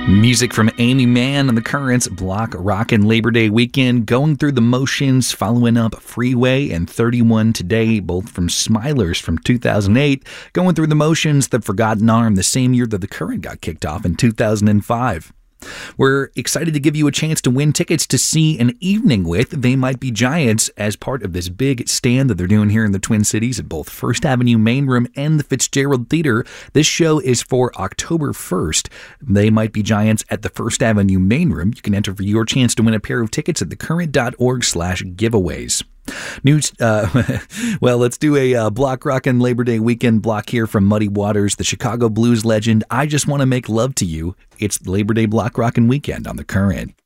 Music from Amy Mann on the Currents, Block Rockin' Labor Day Weekend, Going Through the Motions, following up Freeway and 31 Today, both from Smilers from 2008. Going Through the Motions, The Forgotten Arm, the same year that The Current got kicked off in 2005. We're excited to give you a chance to win tickets to see An Evening with They Might Be Giants as part of this big stand that they're doing here in the Twin Cities at both First Avenue Main Room and the Fitzgerald Theater. This show is for October 1st. They Might Be Giants at the First Avenue Main Room. You can enter for your chance to win a pair of tickets at thecurrent.org/giveaways. News, well, let's do a Block Rockin' Labor Day Weekend block here from Muddy Waters, the Chicago blues legend, I Just Want to Make Love to You. It's Labor Day Block Rockin' Weekend on The Current.